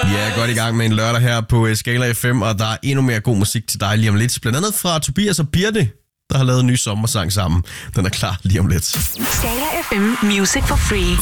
Ja, godt i gang med en lørdag her på Skala FM, og der er endnu mere god musik til dig lige om lidt. Blandt andet fra Tobias og Birte, der har lavet en ny sommersang sammen. Den er klar lige om lidt. Skala FM Music for Free.